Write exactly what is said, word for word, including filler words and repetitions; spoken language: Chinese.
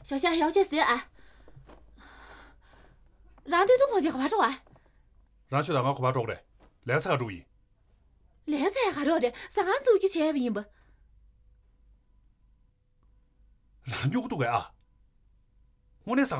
小夏要解释啊，让对总共计合法做啊， 让学堂合法做的，来才注意。 来才合做的，上俺走几千遍不？ 让有多个啊，我那上。